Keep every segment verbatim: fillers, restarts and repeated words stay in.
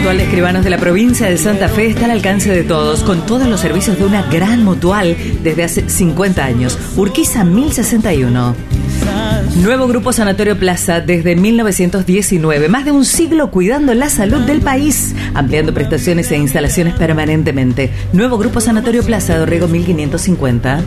Mutual de Escribanos de la provincia de Santa Fe está al alcance de todos, con todos los servicios de una gran mutual desde hace cincuenta años. Urquiza mil sesenta y uno. Nuevo Grupo Sanatorio Plaza desde mil novecientos diecinueve. Más de un siglo cuidando la salud del país, ampliando prestaciones e instalaciones permanentemente. Nuevo Grupo Sanatorio Plaza, Dorrego mil quinientos cincuenta.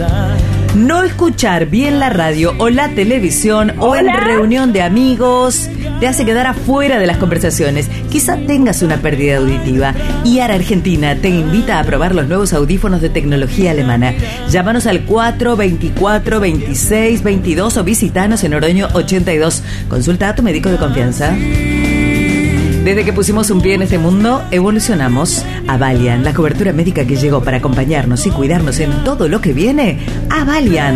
No escuchar bien la radio o la televisión o en reunión de amigos te hace quedar afuera de las conversaciones. Quizá tengas una pérdida auditiva. I A R Argentina te invita a probar los nuevos audífonos de tecnología alemana. Llámanos al cuatro veinticuatro veintiséis veintidós o visitanos en Oroño ochenta y dos. Consulta a tu médico de confianza. Desde que pusimos un pie en este mundo, evolucionamos. Avalian, la cobertura médica que llegó para acompañarnos y cuidarnos en todo lo que viene. Avalian.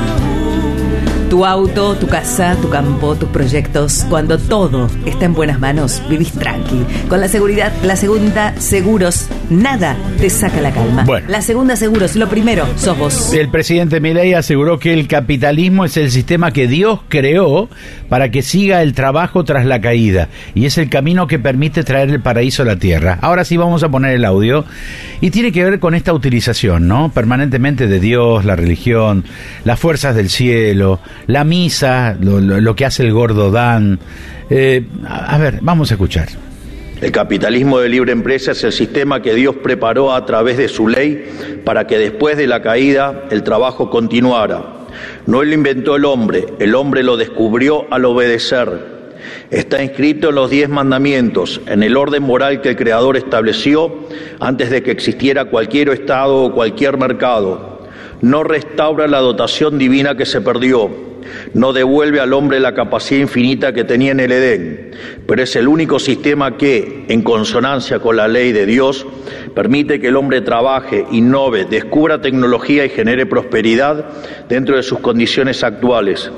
Tu auto, tu casa, tu campo, tus proyectos. Cuando todo está en buenas manos, vivís tranqui. Con la seguridad, la segunda seguros, nada te saca la calma. Bueno. La segunda seguros, lo primero, sos vos. El presidente Milei aseguró que el capitalismo es el sistema que Dios creó para que siga el trabajo tras la caída. Y es el camino que permite traer el paraíso a la tierra. Ahora sí vamos a poner el audio. Y tiene que ver con esta utilización, ¿no? Permanentemente de Dios, la religión, las fuerzas del cielo, la misa, lo, lo, lo que hace el gordo Dan. Eh, a, a ver, vamos a escuchar. El capitalismo de libre empresa es el sistema que Dios preparó a través de su ley para que después de la caída el trabajo continuara. No lo inventó el hombre, el hombre lo descubrió al obedecer. Está inscrito en los diez mandamientos, en el orden moral que el Creador estableció antes de que existiera cualquier estado o cualquier mercado. No restaura la dotación divina que se perdió, no devuelve al hombre la capacidad infinita que tenía en el Edén, pero es el único sistema que, en consonancia con la ley de Dios, permite que el hombre trabaje, innove, descubra tecnología y genere prosperidad dentro de sus condiciones actuales.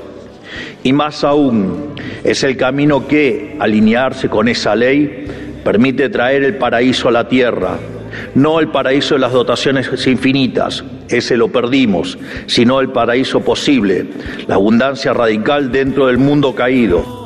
Y más aún, es el camino que, alinearse con esa ley, permite traer el paraíso a la tierra. No el paraíso de las dotaciones infinitas, ese lo perdimos, sino el paraíso posible, la abundancia radical dentro del mundo caído.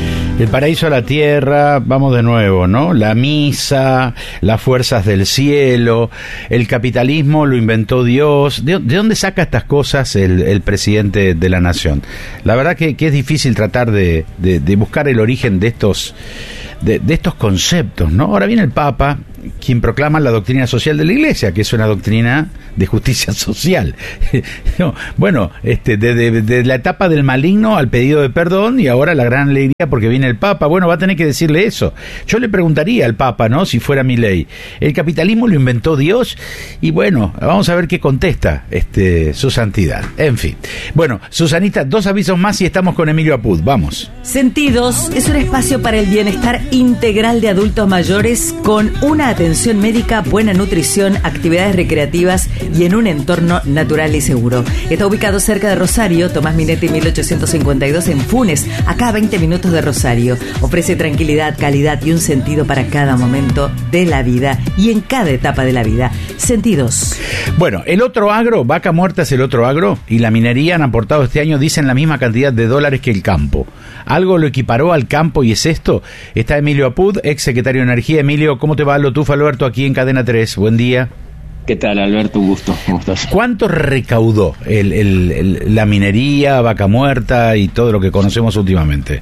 El paraíso a la tierra, vamos de nuevo, ¿no? La misa, las fuerzas del cielo, el capitalismo lo inventó Dios. ¿De, de dónde saca estas cosas el, el presidente de la nación? La verdad que, que es difícil tratar de, de, de buscar el origen de estos, de, de estos conceptos, ¿no? Ahora viene el Papa, quien proclama la doctrina social de la Iglesia, que es una doctrina de justicia social. No, bueno, este, desde de, de la etapa del maligno al pedido de perdón y ahora la gran alegría porque viene el Papa. Bueno, va a tener que decirle eso. Yo le preguntaría al Papa, ¿no? Si fuera Milei, ¿el capitalismo lo inventó Dios? Y bueno, vamos a ver qué contesta este, su santidad. En fin. Bueno, Susanita, dos avisos más y estamos con Emilio Apud. Vamos. Sentidos es un espacio para el bienestar integral de adultos mayores con una atención médica, buena nutrición, actividades recreativas y en un entorno natural y seguro. Está ubicado cerca de Rosario, Tomás Minetti mil ochocientos cincuenta y dos en Funes, acá a veinte minutos de Rosario. Ofrece tranquilidad, calidad y un sentido para cada momento de la vida y en cada etapa de la vida. Sentidos. Bueno, el otro agro, Vaca Muerta es el otro agro y la minería han aportado este año, dicen, la misma cantidad de dólares que el campo. ¿Algo lo equiparó al campo y es esto? Está Emilio Apud, ex secretario de Energía. Emilio, ¿cómo te va? Lo tufa Alberto aquí en Cadena tres. Buen día. ¿Qué tal, Alberto? Un gusto. ¿Cómo estás? ¿Cuánto recaudó el, el, el, la minería, Vaca Muerta y todo lo que conocemos últimamente?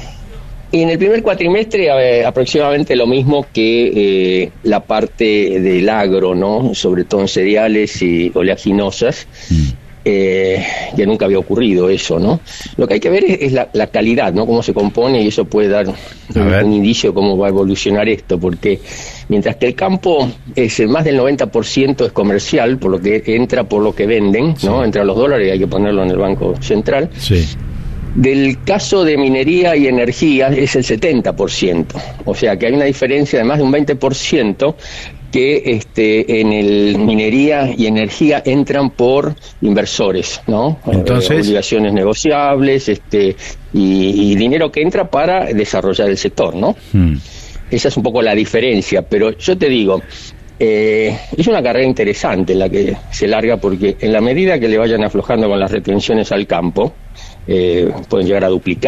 En el primer cuatrimestre eh, aproximadamente lo mismo que eh, la parte del agro, ¿no? Sobre todo en cereales y oleaginosas. Mm. Eh, que nunca había ocurrido eso, ¿no? Lo que hay que ver es, es la, la calidad, ¿no? Cómo se compone, y eso puede dar un, un indicio de cómo va a evolucionar esto, porque mientras que el campo es más del noventa por ciento es comercial, por lo que entra por lo que venden, ¿no? Sí. Entra los dólares y hay que ponerlo en el Banco Central. Sí. Del caso de minería y energía es el setenta por ciento, o sea que hay una diferencia de más de un veinte por ciento que este, en el minería y energía entran por inversores, ¿no? Entonces, eh, obligaciones negociables, este, y, y dinero que entra para desarrollar el sector, ¿no? Hmm. Esa es un poco la diferencia, pero yo te digo, eh, es una carrera interesante la que se larga, porque en la medida que le vayan aflojando con las retenciones al campo, eh, pueden llegar a duplicar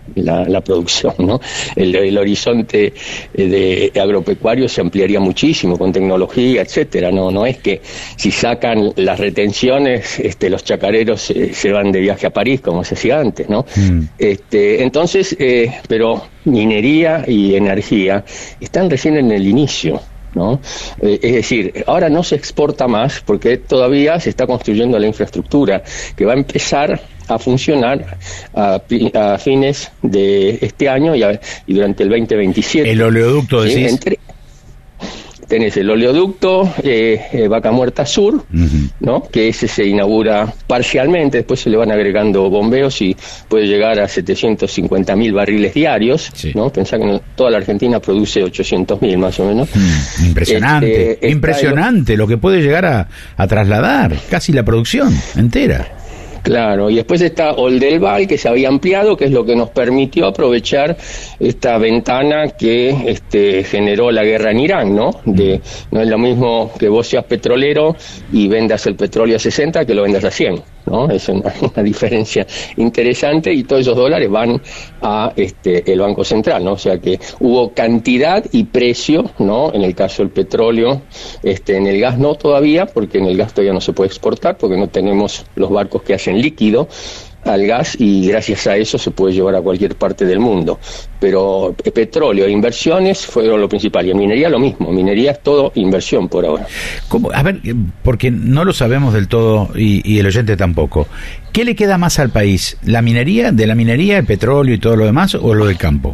la, la producción, ¿no? El, el horizonte de agropecuario se ampliaría muchísimo con tecnología, etcétera. No, no es que si sacan las retenciones, este, los chacareros se, se van de viaje a París, como se hacía antes, ¿no? Mm. Este, entonces, eh, pero minería y energía están recién en el inicio, ¿no? Eh, es decir, ahora no se exporta más porque todavía se está construyendo la infraestructura que va a empezar a funcionar a, a fines de este año y, a, y durante el veinte veintisiete. El oleoducto, ¿sí? decís. Entre, tenés el oleoducto eh, eh, Vaca Muerta Sur, uh-huh. ¿no? Que ese se inaugura parcialmente, después se le van agregando bombeos y puede llegar a setecientos cincuenta mil barriles diarios, sí. ¿no? Pensá que no, toda la Argentina produce ochocientos mil más o menos. Mm, impresionante, este, impresionante lo que puede llegar a, a trasladar, casi la producción entera. Claro, y después está Oldelval, que se había ampliado, que es lo que nos permitió aprovechar esta ventana que este, generó la guerra en Irán, ¿no? De, no es lo mismo que vos seas petrolero y vendas el petróleo a sesenta que lo vendas a cien, ¿no? Es una, una diferencia interesante y todos esos dólares van a este el Banco Central, ¿no? O sea que hubo cantidad y precio, ¿no? En el caso del petróleo, este, en el gas no todavía, porque en el gas todavía no se puede exportar, porque no tenemos los barcos que hacen líquido al gas y gracias a eso se puede llevar a cualquier parte del mundo. Pero eh, petróleo e inversiones fueron lo principal, y en minería lo mismo. Minería es todo inversión por ahora. ¿Cómo? A ver, porque no lo sabemos del todo y, y el oyente tampoco. ¿Qué le queda más al país? ¿La minería, de la minería, el petróleo y todo lo demás, o lo del campo?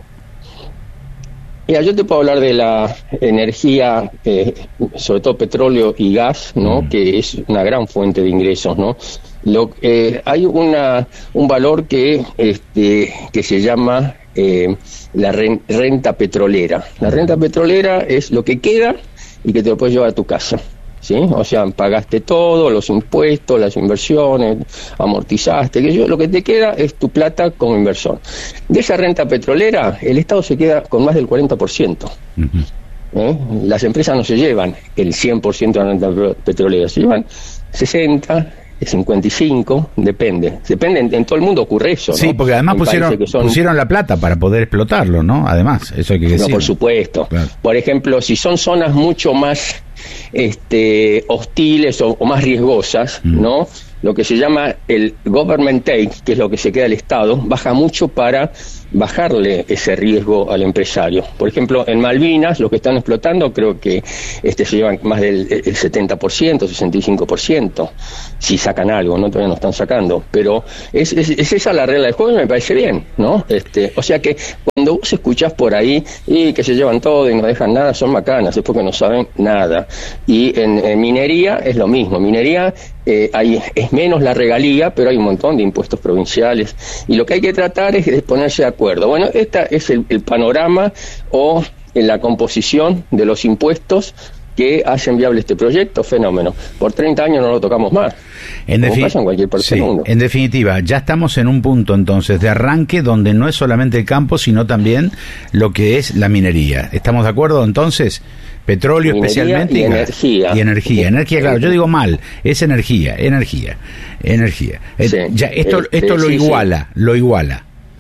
Mira, yo te puedo hablar de la energía, eh, sobre todo petróleo y gas, ¿no? Mm. Que es una gran fuente de ingresos, ¿no? Lo, eh, hay una un valor que este que se llama eh, la renta petrolera. La renta petrolera es lo que queda y que te lo puedes llevar a tu casa, ¿sí? O sea, pagaste todo, los impuestos, las inversiones, amortizaste, que yo, lo que te queda es tu plata como inversor. De esa renta petrolera, el Estado se queda con más del cuarenta por ciento. Uh-huh. ¿Eh? Las empresas no se llevan el cien por ciento de la renta petrolera, se llevan sesenta, cincuenta y cinco, depende. Depende, en, en todo el mundo ocurre eso, ¿no? Sí, porque además pusieron, son... pusieron la plata para poder explotarlo, ¿no? Además, eso hay que decir. No, por supuesto. Claro. Por ejemplo, si son zonas mucho más este, hostiles o, o más riesgosas, mm. ¿no? Lo que se llama el government take, que es lo que se queda al Estado, baja mucho para bajarle ese riesgo al empresario. Por ejemplo, en Malvinas, los que están explotando, creo que este se llevan más del el setenta por ciento, sesenta y cinco por ciento, si sacan algo, ¿no? Todavía no están sacando. Pero es, es, es esa la regla del juego y me parece bien, ¿no? Este, o sea que cuando vos escuchás por ahí y que se llevan todo y no dejan nada, son macanas, es porque no saben nada. Y en, en minería es lo mismo. Minería eh, hay, es menos la regalía, pero hay un montón de impuestos provinciales. Y lo que hay que tratar es de ponerse de acuerdo. Bueno, este es el, el panorama o en la composición de los impuestos que hacen viable este proyecto, fenómeno. Por treinta años no lo tocamos más. En, defi- pasa en, cualquier parte sí, del mundo. En definitiva, ya estamos en un punto entonces de arranque donde no es solamente el campo, sino también lo que es la minería. ¿Estamos de acuerdo entonces? Petróleo minería especialmente y, y energía. Y energía, energía, claro, yo digo mal, es energía, energía, energía. Sí, ya, esto este, esto lo sí, iguala, sí. lo iguala.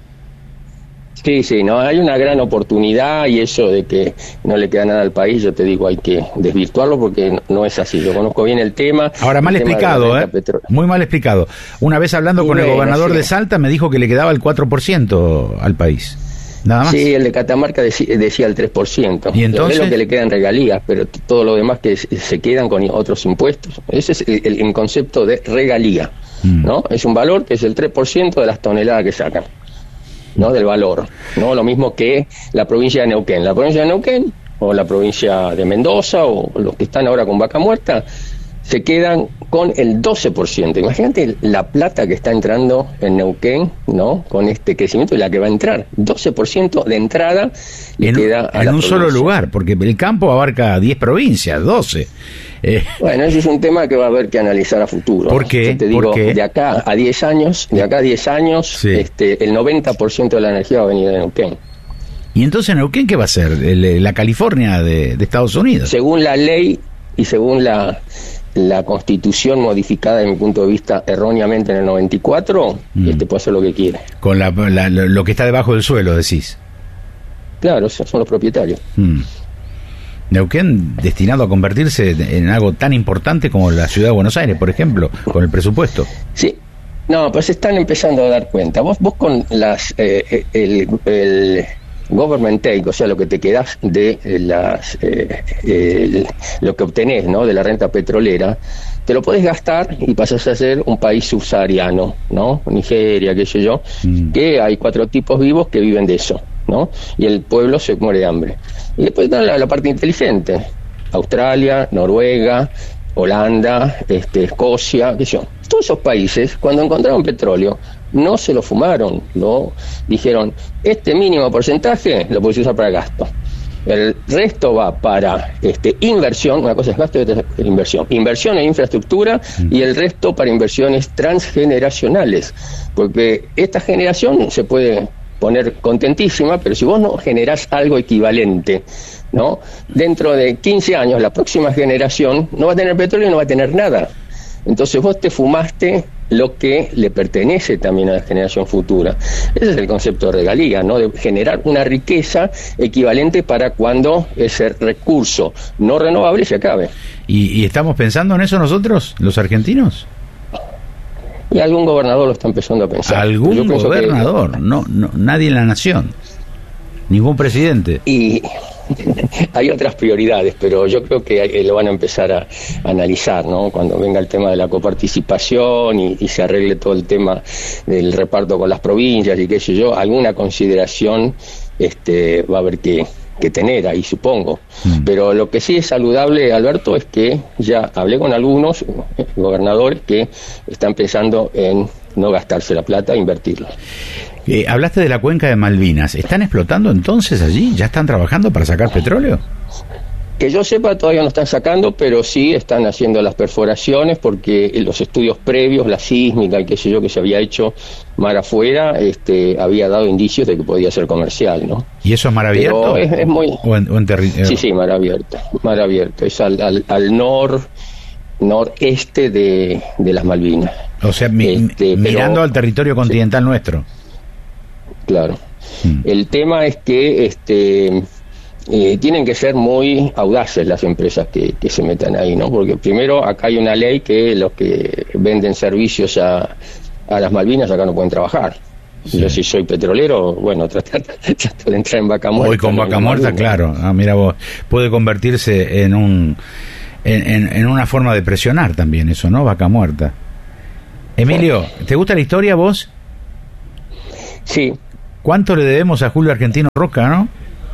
Sí, sí, no, hay una gran oportunidad y eso de que no le queda nada al país, yo te digo, hay que desvirtuarlo porque no es así. Yo conozco bien el tema. Ahora, mal explicado, ¿eh? Petro... Muy mal explicado. Una vez hablando y con bueno, el gobernador sí. de Salta me dijo que le quedaba el cuatro por ciento al país. Nada más. Sí, el de Catamarca decía, decía el tres por ciento. ¿Y entonces? Es lo que le queda en regalías, pero todo lo demás que se quedan con otros impuestos. Ese es el, el, el concepto de regalía, mm. ¿no? Es un valor que es el tres por ciento de las toneladas que sacan, ¿no? Del valor, ¿no? Lo mismo que la provincia de Neuquén. La provincia de Neuquén, o la provincia de Mendoza, o los que están ahora con Vaca Muerta, se quedan con el doce por ciento. Imagínate la plata que está entrando en Neuquén, ¿no? Con este crecimiento y la que va a entrar. doce por ciento de entrada le en, queda a en la un provincia. Solo lugar, porque el campo abarca diez provincias, doce. Eh. Bueno, ese es un tema que va a haber que analizar a futuro. ¿Por qué? Yo te digo, ¿Por qué? de acá a diez años, de acá a diez años, sí. este, el noventa por ciento de la energía va a venir de Neuquén. ¿Y entonces Neuquén qué va a ser? ¿La California de, de Estados Unidos? Según la ley y según la la Constitución modificada, de mi punto de vista, erróneamente en el noventa y cuatro, mm. este puede hacer lo que quiere. Con la, la, lo que está debajo del suelo, decís. Claro, son los propietarios. Mm. Neuquén destinado a convertirse en algo tan importante como la ciudad de Buenos Aires, por ejemplo, con el presupuesto. Sí. No, pues se están empezando a dar cuenta. Vos, vos con las eh, el, el government take, o sea, lo que te quedás de las eh, el, lo que obtenés, ¿no?, de la renta petrolera, te lo podés gastar y pasás a ser un país subsahariano, ¿no? Nigeria, qué sé yo, mm. que hay cuatro tipos vivos que viven de eso, ¿no? Y el pueblo se muere de hambre. Y después está la, la parte inteligente: Australia, Noruega, Holanda, este, Escocia, qué sé yo. Todos esos países, cuando encontraron petróleo, no se lo fumaron, lo dijeron, este mínimo porcentaje lo podés usar para gasto. El resto va para este, inversión, una cosa es gasto y otra es inversión. Inversión en infraestructura y el resto para inversiones transgeneracionales. Porque esta generación se puede poner contentísima, pero si vos no generás algo equivalente, ¿no?, dentro de quince años la próxima generación no va a tener petróleo y no va a tener nada. Entonces vos te fumaste lo que le pertenece también a la generación futura. Ese es el concepto de regalía, ¿no?, de generar una riqueza equivalente para cuando ese recurso no renovable se acabe. ¿Y, y estamos pensando en eso nosotros, los argentinos? Y algún gobernador lo está empezando a pensar. ¿Algún gobernador? Que... No, no, nadie en la nación. Ningún presidente. Y hay otras prioridades, pero yo creo que lo van a empezar a, a analizar, ¿no?, cuando venga el tema de la coparticipación y, y se arregle todo el tema del reparto con las provincias y qué sé yo, alguna consideración este, va a haber que, que tener ahí, supongo. Mm. Pero lo que sí es saludable, Alberto, es que ya hablé con algunos eh, gobernadores que están pensando en no gastarse la plata e invertirla. Eh, hablaste de la cuenca de Malvinas. ¿Están explotando entonces allí? ¿Ya están trabajando para sacar petróleo? Que yo sepa, todavía no están sacando, pero sí están haciendo las perforaciones, porque en los estudios previos, la sísmica y qué sé yo, que se había hecho mar afuera, este, había dado indicios de que podía ser comercial, ¿no? ¿Y eso es mar abierto? Es, es muy... ¿O en, o en terri... Sí, sí, mar abierto, mar abierto. Es al, al, al nor, noreste de, de las Malvinas. O sea, mi, este, mirando pero, al territorio continental sí. nuestro. Claro. Hmm. El tema es que este eh, tienen que ser muy audaces las empresas que, que se metan ahí, ¿no? Porque primero acá hay una ley que los que venden servicios a, a las Malvinas acá no pueden trabajar. Sí. Yo si soy petrolero, bueno, tratar, tratar de entrar en vaca muerta. Hoy con vaca muerta, claro. Ah, mira vos, puede convertirse en un en, en, en una forma de presionar también eso, ¿no? Vaca muerta. Emilio, ¿te gusta la historia vos? Sí. ¿Cuánto le debemos a Julio Argentino Roca, no?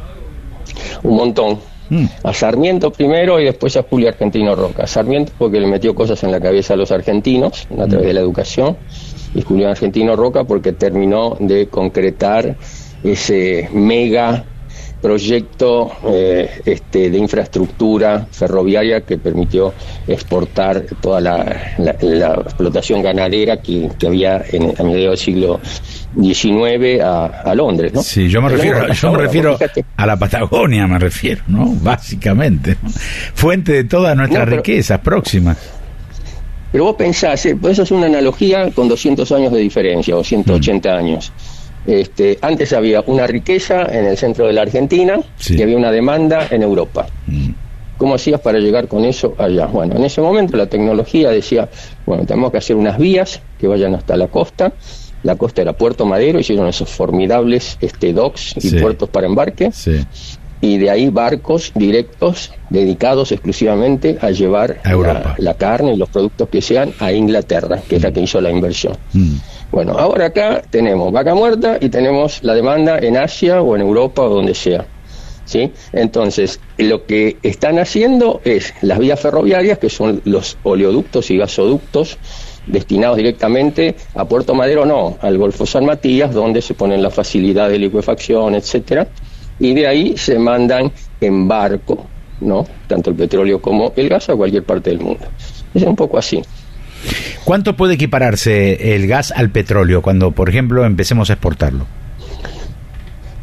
Un montón. Mm. A Sarmiento primero y después a Julio Argentino Roca. Sarmiento porque le metió cosas en la cabeza a los argentinos a través mm. de la educación, y Julio Argentino Roca porque terminó de concretar ese mega proyecto eh, este, de infraestructura ferroviaria que permitió exportar toda la, la, la explotación ganadera que, que había en, a mediados del siglo diecinueve a, a Londres, ¿no? Sí, yo me refiero, yo me refiero a la Patagonia, me refiero, ¿no? Básicamente, ¿no? Fuente de todas nuestras no, pero, riquezas próximas. Pero vos pensás, eh, pues eso es una analogía con doscientos años de diferencia, o ciento ochenta mm. años. Este, antes había una riqueza en el centro de la Argentina, sí, y había una demanda en Europa. Mm. ¿Cómo hacías para llegar con eso allá? Bueno, en ese momento la tecnología decía, bueno, tenemos que hacer unas vías que vayan hasta la costa. La costa era Puerto Madero, hicieron esos formidables este, docks y sí, puertos para embarque, sí, y de ahí barcos directos dedicados exclusivamente a llevar a la, la carne y los productos que sean a Inglaterra, que mm. es la que hizo la inversión. Mm. Bueno, ahora acá tenemos vaca muerta y tenemos la demanda en Asia o en Europa o donde sea, ¿sí? Entonces, lo que están haciendo es las vías ferroviarias, que son los oleoductos y gasoductos destinados directamente a Puerto Madero, no, al Golfo San Matías, donde se ponen las facilidades de licuefacción, etcétera, y de ahí se mandan en barco, ¿no?, tanto el petróleo como el gas a cualquier parte del mundo. Es un poco así. ¿Cuánto puede equipararse el gas al petróleo cuando, por ejemplo, empecemos a exportarlo?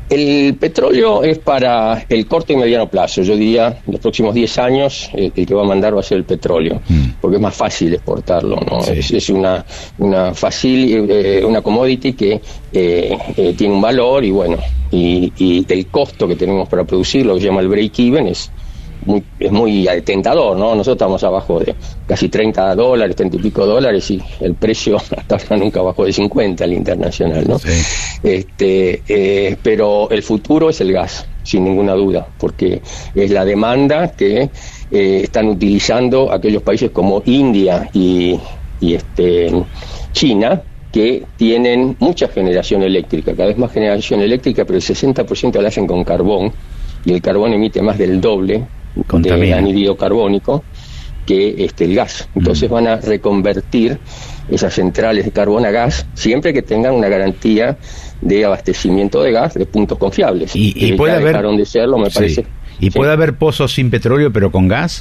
El petróleo es para el corto y mediano plazo. Yo diría, en los próximos diez años, eh, el que va a mandar va a ser el petróleo, mm. porque es más fácil exportarlo, ¿no? Sí. Es, es una una fácil, eh, una commodity que eh, eh, tiene un valor y bueno, y, y el costo que tenemos para producirlo, que se llama el break-even, es muy, es muy tentador, ¿no? Nosotros estamos abajo de casi treinta dólares, treinta y pico dólares, y el precio hasta ahora nunca bajó de cincuenta al internacional, ¿no? Sí. Este, eh, pero el futuro es el gas, sin ninguna duda, porque es la demanda que eh, están utilizando aquellos países como India y, y este, China, que tienen mucha generación eléctrica, cada vez más generación eléctrica, pero el sesenta por ciento la hacen con carbón, y el carbón emite más del doble de anhídrido carbónico que este, el gas. Entonces mm. van a reconvertir esas centrales de carbón a gas, siempre que tengan una garantía de abastecimiento de gas de puntos confiables. Y, y puede haber, dejaron de serlo, me sí. parece. ¿Y sí. puede haber pozos sin petróleo pero con gas?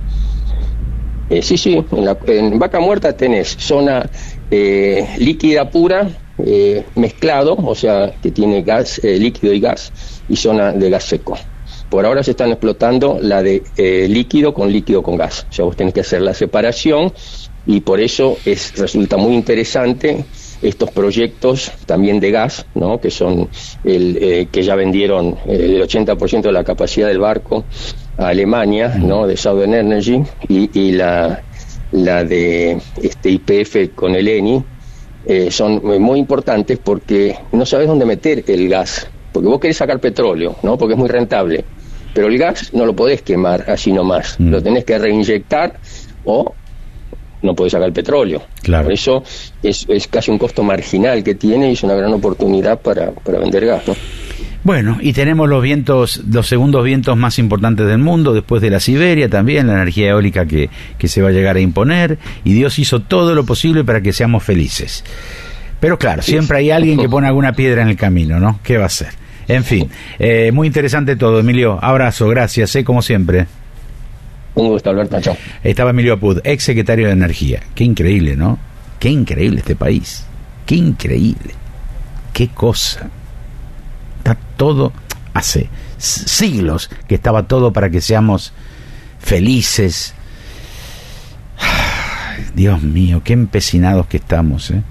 Eh, sí, sí. En, la, en Vaca Muerta tenés zona eh, líquida pura, eh, mezclado, o sea, que tiene gas, eh, líquido y gas, y zona de gas seco. Por ahora se están explotando la de eh, líquido con líquido con gas. O sea, vos tenés que hacer la separación, y por eso es resulta muy interesante estos proyectos también de gas, ¿no? Que son el eh, que ya vendieron eh, el ochenta por ciento de la capacidad del barco a Alemania, ¿no? De Southern Energy, y, y la la de este Y P F con el Eni, eh, son muy importantes porque no sabes dónde meter el gas, porque vos querés sacar petróleo, ¿no? Porque es muy rentable, pero el gas no lo podés quemar así nomás, mm. lo tenés que reinyectar o no podés sacar el petróleo. Claro. Por eso es, es casi un costo marginal que tiene, y es una gran oportunidad para, para vender gas, ¿no? Bueno, y tenemos los vientos, los segundos vientos más importantes del mundo, después de la Siberia también, la energía eólica que, que se va a llegar a imponer, y Dios hizo todo lo posible para que seamos felices. Pero claro, siempre hay alguien que pone alguna piedra en el camino, ¿no? ¿Qué va a hacer? En fin, eh, muy interesante todo, Emilio. Abrazo, gracias, ¿eh? Como siempre. Un gusto, Alberto, chao. Estaba Emilio Apud, ex secretario de Energía. Qué increíble, ¿no? Qué increíble este país. Qué increíble. Qué cosa. Está todo, hace siglos que estaba todo para que seamos felices. Dios mío, qué empecinados que estamos, ¿eh?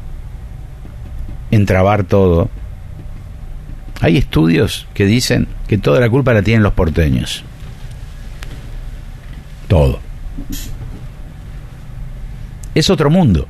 En trabar todo. Hay estudios que dicen que toda la culpa la tienen los porteños. Todo. Es otro mundo.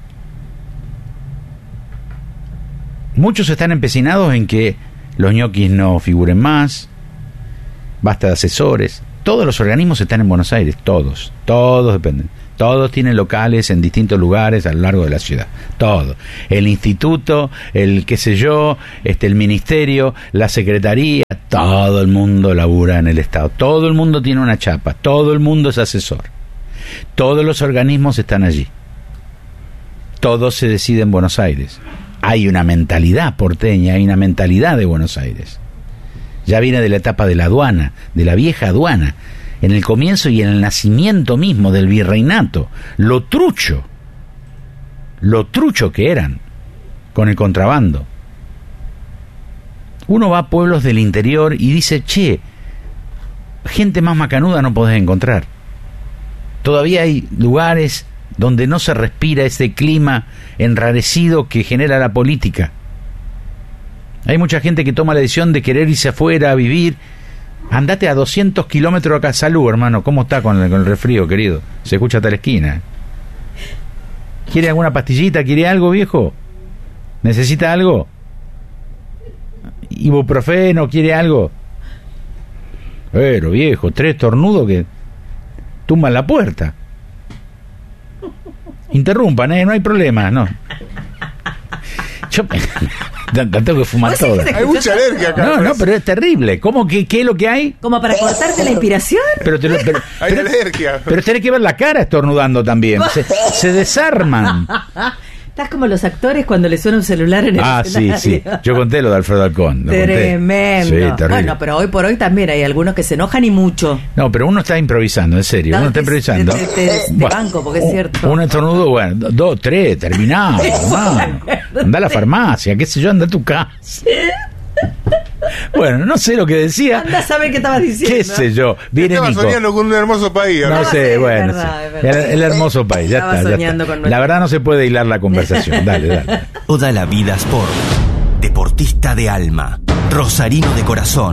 Muchos están empecinados en que los ñoquis no figuren más, basta de asesores. Todos los organismos están en Buenos Aires, todos, todos dependen. Todos tienen locales en distintos lugares a lo largo de la ciudad. Todo. El instituto, el qué sé yo, este, el ministerio, la secretaría, todo el mundo labura en el Estado. Todo el mundo tiene una chapa, todo el mundo es asesor. Todos los organismos están allí. Todo se decide en Buenos Aires. Hay una mentalidad porteña, hay una mentalidad de Buenos Aires. Ya viene de la etapa de la aduana, de la vieja aduana. En el comienzo y en el nacimiento mismo del virreinato, lo trucho, lo trucho que eran con el contrabando. Uno va a pueblos del interior y dice, che, gente más macanuda no podés encontrar. Todavía hay lugares donde no se respira ese clima enrarecido que genera la política. Hay mucha gente que toma la decisión de querer irse afuera a vivir. Andate a doscientos kilómetros acá. Salud, hermano. ¿Cómo está con el, con el resfrío, querido? Se escucha hasta la esquina. ¿Quiere alguna pastillita? ¿Quiere algo, viejo? ¿Necesita algo? ¿Ibuprofeno? ¿Quiere algo? Pero, viejo, tres tornudos que tumban la puerta. Interrumpan, ¿eh? No hay problema, no. Yo tengo que fumar toda. Hay mucha alergia acá. No, no, pero es terrible. ¿Cómo que qué es lo que hay? ¿Como para cortarte la inspiración? Pero, te lo, pero, hay pero, alergia. Pero tenés que ver la cara estornudando también. Se, se desarman. Estás como los actores cuando les suena un celular en el ah, escenario. Ah, sí, sí. Yo conté lo de Alfredo Alcón. Tremendo. Sí, bueno, pero hoy por hoy también hay algunos que se enojan y mucho. No, pero uno está improvisando, en serio. No, uno está improvisando. Te, te, te, te bueno, banco, porque es cierto. Un estornudo, bueno, dos, tres, terminado, hermano. Anda a la farmacia, qué sé yo, anda a tu casa. Bueno, no sé lo que decía. Anda a saber qué estabas diciendo. ¿Qué sé yo? Viene Estaba Nico. soñando con un hermoso país. No ¿verdad? sé, es bueno. verdad, sí. es verdad. El, el hermoso país, ya Estaba está, ya soñando está. con nuestro- La verdad no se puede hilar la conversación. Dale, dale. Toda la vida Sport. Deportista de alma. Rosarino de corazón.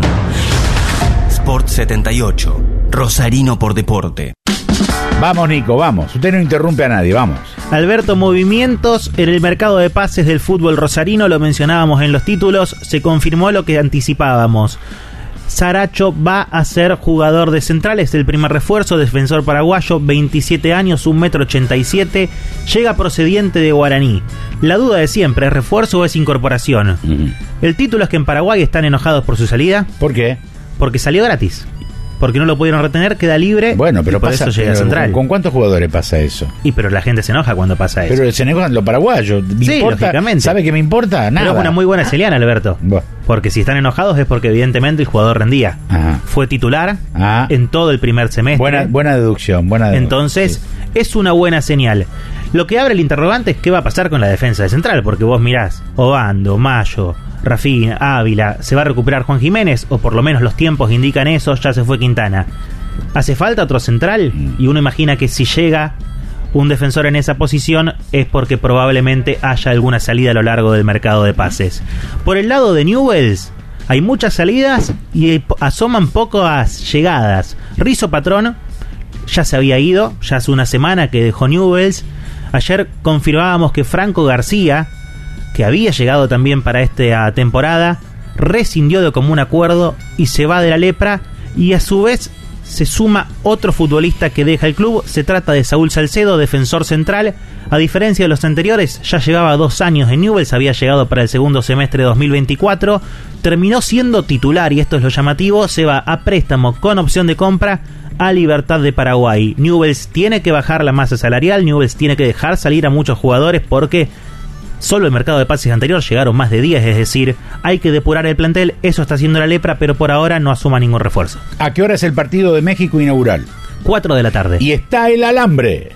Sport setenta y ocho. Rosarino por deporte. Vamos, Nico, vamos. Usted no interrumpe a nadie, vamos. Alberto, movimientos en el mercado de pases del fútbol rosarino, lo mencionábamos en los títulos, se confirmó lo que anticipábamos. Saracho va a ser jugador de central, es el primer refuerzo, defensor paraguayo, veintisiete años, un metro ochenta y siete, llega procediente de Guaraní. La duda de siempre, ¿es refuerzo o es incorporación? Uh-huh. El título es que en Paraguay están enojados por su salida, ¿Por qué? porque salió gratis. Porque no lo pudieron retener, queda libre. Bueno, pero y por pasa, eso llega a pero central. ¿con cuántos jugadores pasa eso? Y pero la gente se enoja cuando pasa eso. Pero se negocan los paraguayos. ¿Me Sí, importa? lógicamente. ¿Sabe qué me importa? Nada. Pero es una muy buena señal, Alberto. Bueno. Porque si están enojados es porque evidentemente el jugador rendía. Ajá. Fue titular Ah. en todo el primer semestre. Buena, buena deducción, buena deducción. Entonces, Sí. es una buena señal. Lo que abre el interrogante es qué va a pasar con la defensa de central, porque vos mirás, Obando, Mayo, Rafín, Ávila, ¿se va a recuperar Juan Jiménez? O por lo menos los tiempos indican eso, ya se fue Quintana. ¿Hace falta otro central? Y uno imagina que si llega un defensor en esa posición es porque probablemente haya alguna salida a lo largo del mercado de pases. Por el lado de Newell's hay muchas salidas y asoman pocas llegadas. Rizzo Patrón ya se había ido, ya hace una semana que dejó Newell's. Ayer confirmábamos que Franco García, que había llegado también para esta temporada, rescindió de común acuerdo y se va de la Lepra, y a su vez se suma otro futbolista que deja el club. Se trata de Saúl Salcedo, defensor central. A diferencia de los anteriores, ya llevaba dos años en Newell's, había llegado para el segundo semestre de dos mil veinticuatro, terminó siendo titular, y esto es lo llamativo, se va a préstamo con opción de compra a Libertad de Paraguay. Newell's tiene que bajar la masa salarial, Newell's tiene que dejar salir a muchos jugadores porque solo el mercado de pases anterior llegaron más de diez, es decir, hay que depurar el plantel. Eso está haciendo la Lepra, pero por ahora no asuma ningún refuerzo. ¿A qué hora es el partido de México inaugural? cuatro de la tarde. Y está el alambre.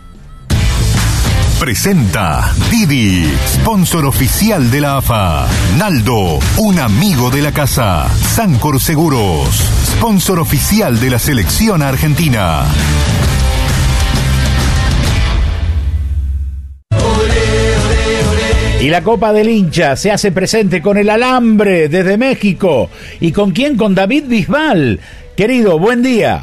Presenta Didi, sponsor oficial de la A F A. Naldo, un amigo de la casa. Sancor Seguros, sponsor oficial de la selección argentina. Y la Copa del Hincha se hace presente con el alambre desde México. ¿Y con quién? Con David Bisbal. Querido, buen día.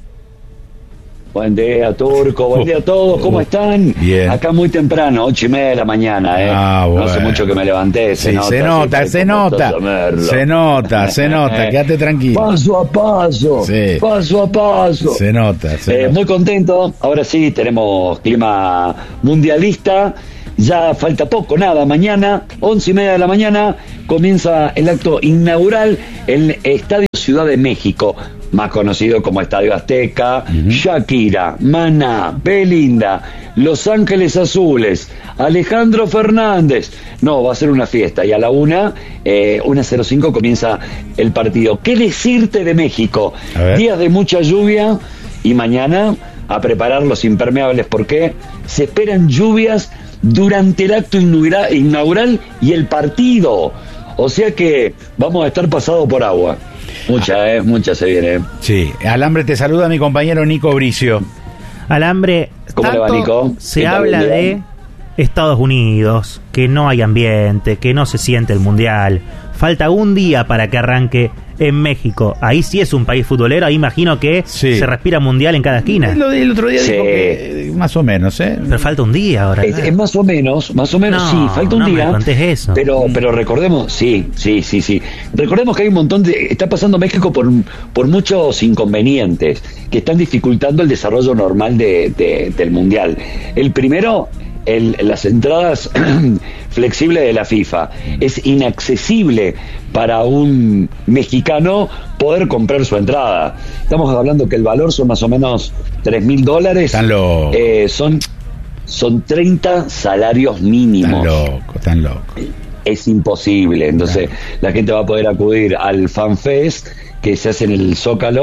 Buen día, Turco. Buen día a todos. ¿Cómo están? Bien. Acá muy temprano, ocho y media de la mañana, ¿eh? Ah, bueno. No hace mucho que me levanté. Se Sí, nota, se nota, siempre se como nota. tomarlo. Se nota, se nota. Quédate tranquilo. Paso a paso. Sí. Paso a paso. Se nota, se Eh, nota. muy contento. Ahora sí, tenemos clima mundialista. Ya falta poco, nada. Mañana, once y media de la mañana, comienza el acto inaugural en el Estadio Ciudad de México, más conocido como Estadio Azteca. Uh-huh. Shakira, Maná, Belinda, Los Ángeles Azules, Alejandro Fernández. No, va a ser una fiesta. Y a la una, eh, una cero cinco comienza el partido. ¿Qué decirte de México? Días de mucha lluvia y mañana a preparar los impermeables, porque se esperan lluvias durante el acto inaugural y el partido. O sea que vamos a estar pasados por agua. Mucha, eh, mucha se viene. Sí, Alambre, te saluda mi compañero Nico Bricio. Alambre, ¿cómo le va, Nico? Se habla de Estados Unidos, que no hay ambiente, que no se siente el mundial. Falta un día para que arranque en México. Ahí sí es un país futbolero, ahí imagino que sí se respira mundial en cada esquina. El, el otro día sí dijo que más o menos, ¿eh? Pero falta un día ahora. Es, es más o menos, más o menos, no, sí, falta un no día. Me contés eso. Pero, pero recordemos, sí, sí, sí, sí. Recordemos que hay un montón de, está pasando México por, por muchos inconvenientes que están dificultando el desarrollo normal de, de, del mundial. El primero, El, las entradas flexibles de la FIFA. Es inaccesible para un mexicano poder comprar su entrada. Estamos hablando que el valor son más o menos tres mil dólares. Tan loco. Eh, son, son treinta salarios mínimos. Tan loco, tan loco. Es imposible. Entonces, claro, la gente va a poder acudir al FanFest que se hace en el Zócalo,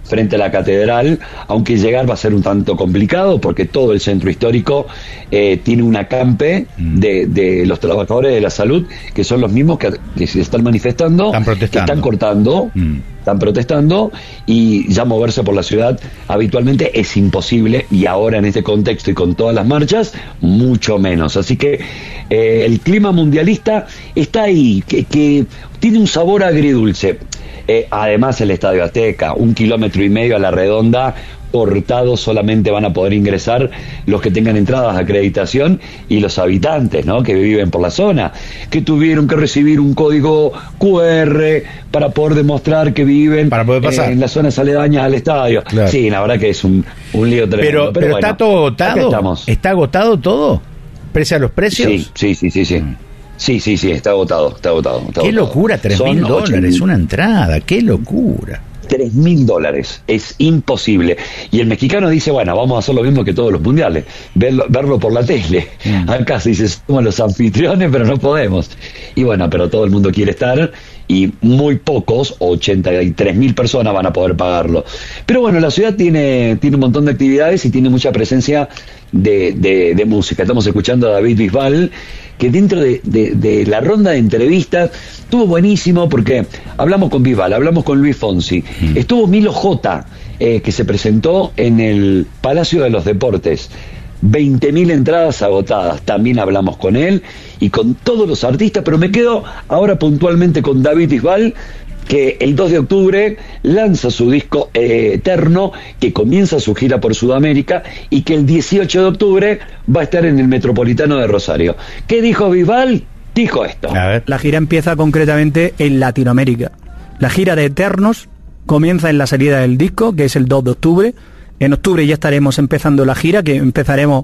frente a la catedral, aunque llegar va a ser un tanto complicado porque todo el centro histórico eh, tiene un acampe de, de los trabajadores de la salud, que son los mismos que, que se están manifestando, están protestando, que están cortando, mm. están protestando, y ya moverse por la ciudad habitualmente es imposible, y ahora en este contexto y con todas las marchas, mucho menos. Así que eh, el clima mundialista está ahí, que, que tiene un sabor agridulce. Eh, además el Estadio Azteca, un kilómetro y medio a la redonda, cortado, solamente van a poder ingresar los que tengan entradas de acreditación y los habitantes, ¿no?, que viven por la zona, que tuvieron que recibir un código cu erre para poder demostrar que viven para poder pasar. Eh, en las zonas aledañas al estadio. Claro. Sí, la verdad que es un, un lío tremendo. Pero, pero, pero bueno, está todo agotado. ¿Está agotado todo? ¿Pese a los precios? Sí, sí, sí, sí, sí. Mm. Sí, sí, sí, está agotado, está agotado. Está qué agotado. Locura, tres mil dólares, una entrada, qué locura. Tres mil dólares, es imposible. Y el mexicano dice, bueno, vamos a hacer lo mismo que todos los mundiales, verlo, verlo por la tele. Mm. Acá se dice, somos los anfitriones, pero no podemos. Y bueno, pero todo el mundo quiere estar, y muy pocos, ochenta y tres mil personas van a poder pagarlo. Pero bueno, la ciudad tiene, tiene un montón de actividades y tiene mucha presencia de, de, de música. Estamos escuchando a David Bisbal, que dentro de, de, de la ronda de entrevistas estuvo buenísimo, porque hablamos con Bisbal, hablamos con Luis Fonsi, mm. estuvo Milo J, eh, que se presentó en el Palacio de los Deportes, veinte mil entradas agotadas, también hablamos con él y con todos los artistas, pero me quedo ahora puntualmente con David Bisbal, que el dos de octubre lanza su disco eh, Eterno, que comienza su gira por Sudamérica, y que el dieciocho de octubre va a estar en el Metropolitano de Rosario. ¿Qué dijo Bisbal? Dijo esto. A ver. La gira empieza concretamente en Latinoamérica. La gira de Eternos comienza en la salida del disco, que es el dos de octubre. En octubre ya estaremos empezando la gira, que empezaremos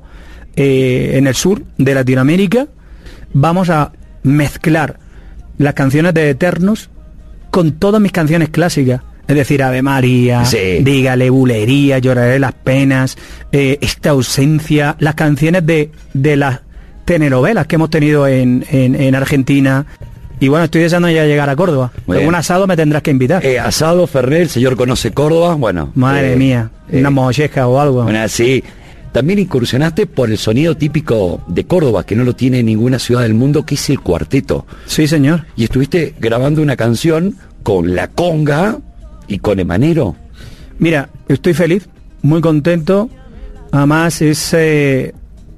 eh, en el sur de Latinoamérica. Vamos a mezclar las canciones de Eternos con todas mis canciones clásicas, es decir, Ave María, sí. Dígale, Bulería, Lloraré las penas, eh, Esta ausencia, las canciones de, de las telenovelas que hemos tenido en, en, en Argentina. Y bueno, estoy deseando ya llegar a Córdoba. Un asado me tendrás que invitar. Eh, asado, Ferrer, el señor conoce Córdoba, bueno. Madre eh, mía, eh, una molleja o algo. Bueno, sí. También incursionaste por el sonido típico de Córdoba, que no lo tiene ninguna ciudad del mundo, que es el cuarteto. Sí, señor. Y estuviste grabando una canción con la conga y con Emanero. Mira, estoy feliz, muy contento. Además, ese,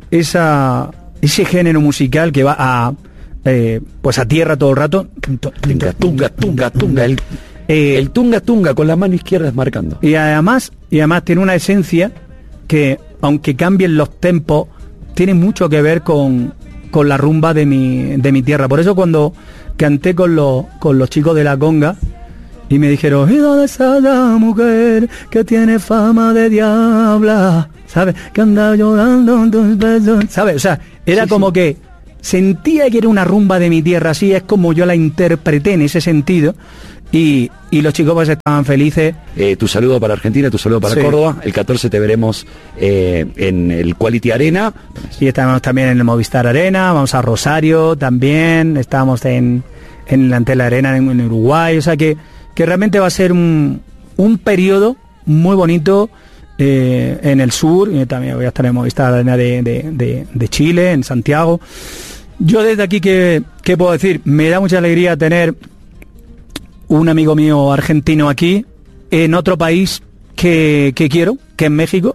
esa, ese género musical que va a, eh, pues a tierra todo el rato. Tunga, tunga, tunga, tunga. El, eh, el tunga, tunga con la mano izquierda desmarcando. Y además, y además tiene una esencia que, aunque cambien los tempos, tiene mucho que ver con, con la rumba de mi, de mi tierra. Por eso cuando canté con los, con los chicos de la conga y me dijeron, ¿y dónde está la mujer que tiene fama de diabla? ¿Sabes? Que anda llorando en tus besos. ¿Sabes? O sea, era sí, como sí. que sentía que era una rumba de mi tierra, así es como yo la interpreté en ese sentido. Y, y los chicos pues estaban felices. Eh, tu saludo para Argentina, tu saludo para sí. Córdoba. El catorce te veremos eh, en el Quality Arena. Y estamos también en el Movistar Arena. Vamos a Rosario también. Estamos en, en la Antela Arena en, en Uruguay. O sea que, que realmente va a ser un, un periodo muy bonito eh, en el sur. Y también voy a estar en Movistar Arena de, de, de, de Chile, en Santiago. Yo desde aquí, ¿qué, qué puedo decir? Me da mucha alegría tener un amigo mío argentino aquí, en otro país que, que quiero, que es México,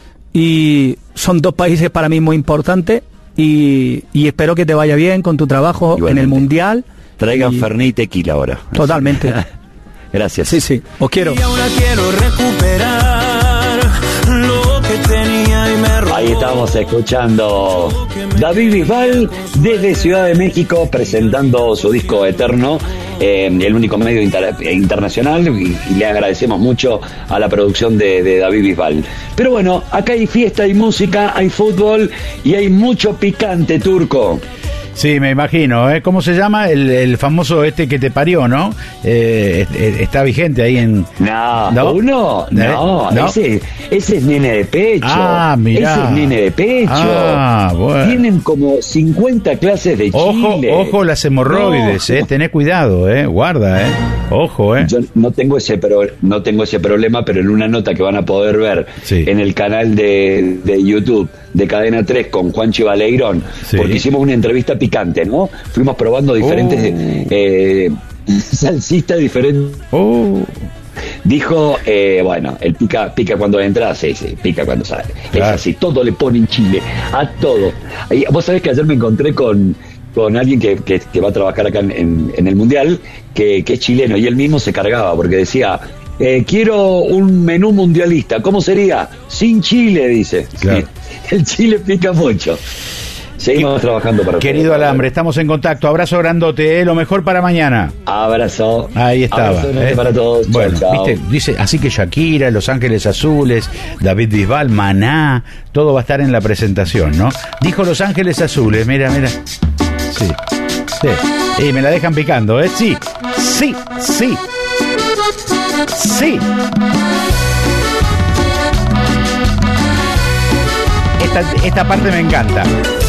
y son dos países para mí muy importantes, y, y espero que te vaya bien con tu trabajo. Igualmente. En el Mundial. Traigan y... Fernet y tequila ahora. Totalmente. Gracias. Sí, sí, os quiero. Y ahora quiero recuperar lo que tenía y me robó. Ahí estamos escuchando David Bisbal desde Ciudad de México presentando su disco Eterno. Eh, el único medio inter- internacional y, y le agradecemos mucho a la producción de, de David Bisbal. Pero bueno, acá hay fiesta, hay música, hay fútbol y hay mucho picante, Turco. Sí, me imagino, ¿eh? ¿Cómo se llama? El, el famoso este que te parió, ¿no? Eh, está vigente ahí en... No, ¿no? uno, no, ¿no? Ese, ese es nene de pecho. Ah, mirá. Ese es nene de pecho. Ah, bueno. Tienen como cincuenta clases de Ojo, chile. ojo las hemorroides, No. eh, tené cuidado, eh, guarda, eh, ojo, eh. Yo no tengo ese pro- no tengo ese problema, pero en una nota que van a poder ver Sí. en el canal de, de YouTube de Cadena tres con Juanchi Baleirón, Sí. porque hicimos una entrevista picante, ¿no? Fuimos probando diferentes Oh. eh, salsistas diferentes. Oh. Dijo, eh, bueno, el pica pica cuando entra, sí, sí, pica cuando sale. Claro. Es así, todo le ponen chile, a todo. Y vos sabés que ayer me encontré con, con alguien que, que, que va a trabajar acá en, en, en el Mundial, que, que es chileno, y él mismo se cargaba, porque decía, eh, quiero un menú mundialista, ¿cómo sería? Sin chile, dice. Claro. El chile pica mucho. Seguimos trabajando para Querido ustedes. Alambre, estamos en contacto, abrazo grandote, eh, lo mejor para mañana. Abrazo. Ahí estaba. Abrazo grande eh. para todos. Chao, Bueno, chao. viste, dice, así que Shakira, Los Ángeles Azules, David Bisbal, Maná, todo va a estar en la presentación, ¿no? Dijo Los Ángeles Azules, mira, mira. Sí, sí. Y me la dejan picando, ¿eh? Sí, sí, sí. Sí. Esta, esta parte me encanta.